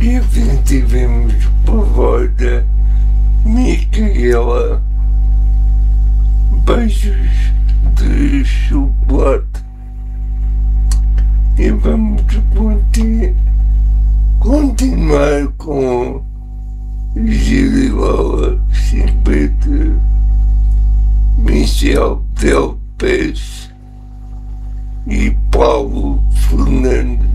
E assim tivemos por voz da Micaela, beijos de chocolate. E vamos continuar com Giribola Chipete, Michel Del Peixe e Paulo Fernandes.